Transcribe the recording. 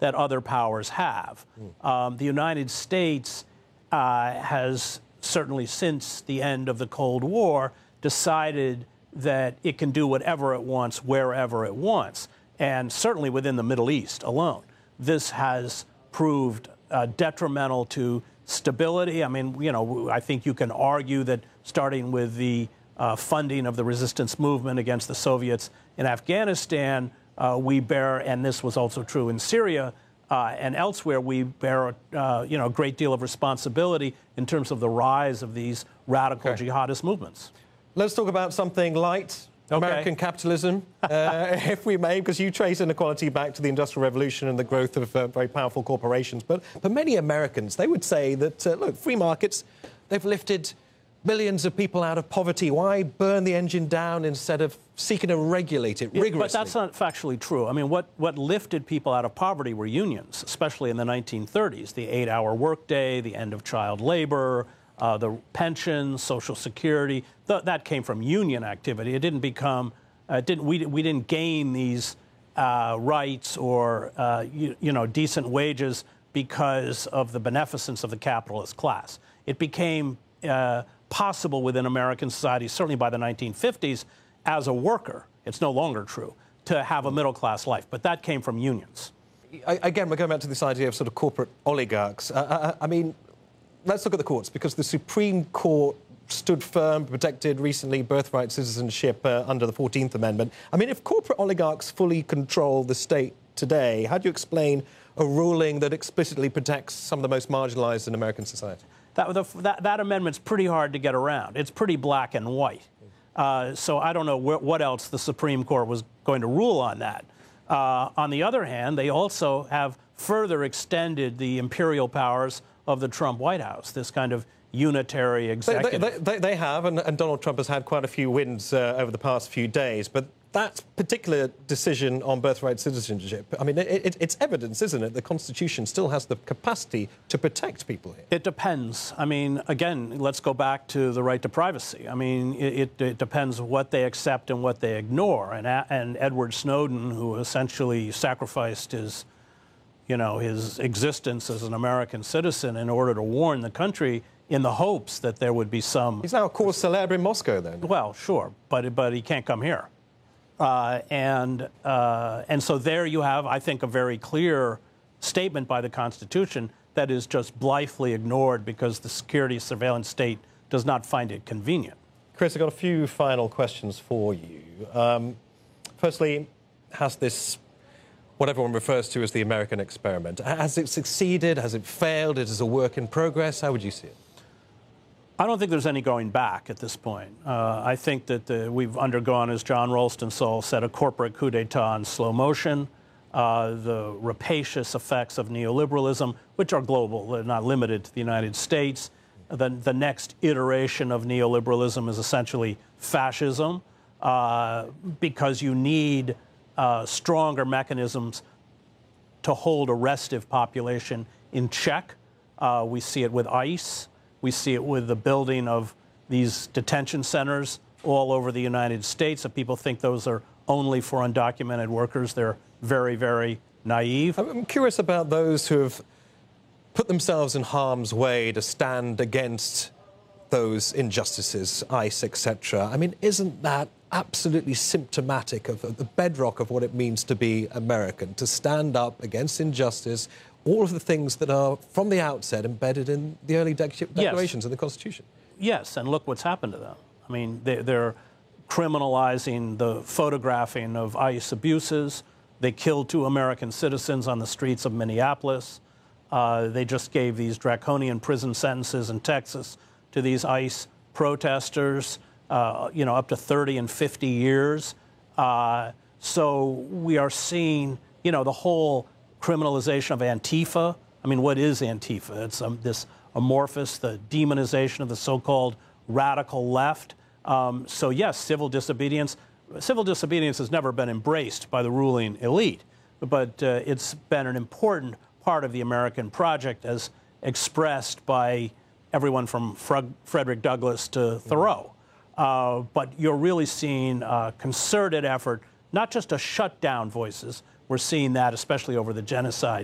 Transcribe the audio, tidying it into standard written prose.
that other powers have. The United States has certainly, since the end of the Cold War, decided that it can do whatever it wants, wherever it wants, and certainly within the Middle East alone. This has proved detrimental to stability. I mean, you know, I think you can argue that starting with the funding of the resistance movement against the Soviets in Afghanistan, we bear, and this was also true in Syria and elsewhere, we bear, you know, a great deal of responsibility in terms of the rise of these radical jihadist movements. Let's talk about something light. American capitalism, if we may, because you trace inequality back to the Industrial Revolution and the growth of very powerful corporations. But for many Americans, they would say that, look, free markets, they've lifted millions of people out of poverty. Why burn the engine down instead of seeking to regulate it rigorously? But that's not factually true. I mean, what lifted people out of poverty were unions, especially in the 1930s. The 8-hour workday, the end of child labor, the pensions, Social Security, that came from union activity. It didn't become, we didn't gain these rights or, you know, decent wages because of the beneficence of the capitalist class. It became possible within American society, certainly by the 1950s, as a worker, it's no longer true, to have a middle-class life. But that came from unions. Again, we're going back to this idea of sort of corporate oligarchs. I mean, let's look at the courts, because the Supreme Court stood firm, protected recently birthright citizenship under the 14th Amendment. I mean, if corporate oligarchs fully control the state today, how do you explain a ruling that explicitly protects some of the most marginalized in American society? That amendment's pretty hard to get around. It's pretty black and white. So I don't know what else the Supreme Court was going to rule on that. On the other hand, they also have further extended the imperial powers of the Trump White House, this kind of unitary executive. They have, and Donald Trump has had quite a few wins over the past few days, but that particular decision on birthright citizenship, I mean, it's evidence, isn't it? The Constitution still has the capacity to protect people here. It depends. I mean, again, let's go back to the right to privacy. I mean, it depends what they accept and what they ignore. And Edward Snowden, who essentially sacrificed his, you know, his existence as an American citizen in order to warn the country in the hopes that there would be some... He's now a cause célèbre in Moscow, then. Well, sure, but he can't come here. And so there you have, I think, a very clear statement by the Constitution that is just blithely ignored because the security surveillance state does not find it convenient. Chris, I've got a few final questions for you. Firstly, has this, what everyone refers to as the American experiment, has it succeeded? Has it failed? It is a work in progress? How would you see it? I don't think there's any going back at this point. I think that we've undergone, as John Rosenthal said, a corporate coup d'etat in slow motion. The rapacious effects of neoliberalism, which are global, they're not limited to the United States. The next iteration of neoliberalism is essentially fascism, because you need stronger mechanisms to hold a restive population in check. We see it with ICE. We see it with the building of these detention centers all over the United States. If people think those are only for undocumented workers, they're very, very naive. I'm curious about those who have put themselves in harm's way to stand against those injustices, ICE, etc. I mean, isn't that absolutely symptomatic of the bedrock of what it means to be American, to stand up against injustice, all of the things that are, from the outset, embedded in the early declarations of the Constitution? Yes, and look what's happened to them. I mean, they're criminalizing the photographing of ICE abuses. They killed 2 American citizens on the streets of Minneapolis. They just gave these draconian prison sentences in Texas to these ICE protesters, you know, up to 30 and 50 years. So we are seeing, you know, the whole criminalization of Antifa. I mean, what is Antifa? It's this amorphous, the demonization of the so-called radical left. So yes, civil disobedience. Civil disobedience has never been embraced by the ruling elite, but it's been an important part of the American project as expressed by everyone from Frederick Douglass to Thoreau. But you're really seeing a concerted effort, not just to shut down voices. We're seeing that especially over the genocide